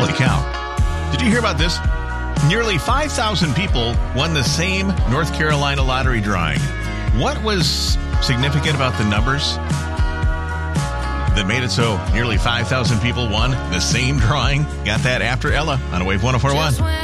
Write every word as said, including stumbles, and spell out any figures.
Holy cow. Did you hear about this? Nearly five thousand people won the same North Carolina lottery drawing. What was significant about the numbers that made it so nearly five thousand people won the same drawing? Got that after Ella on Wave one oh four point one.